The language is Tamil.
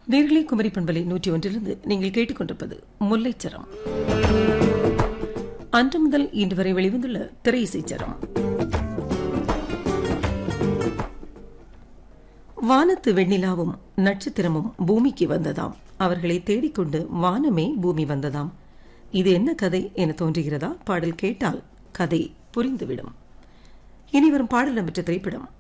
நேர்களை குமரி பண்பலை 101 நீங்கள் கேட்டுக்கொண்டிருப்பது முல்லைச்சரம். அன்று முதல் இன்று வரை வெளிவந்துள்ள திரை இசைச்சரம். வானத்து வெண்ணிலாவும் நட்சத்திரமும் பூமிக்கு வந்ததாம். அவர்களை தேடிக்கொண்டு வானமே பூமி வந்ததாம். இது என்ன கதை என தோன்றுகிறதா? பாடல் கேட்டால் கதை புரிந்துவிடும். இனி வரும் பாடல் இடம்பெற்ற திரைப்படம்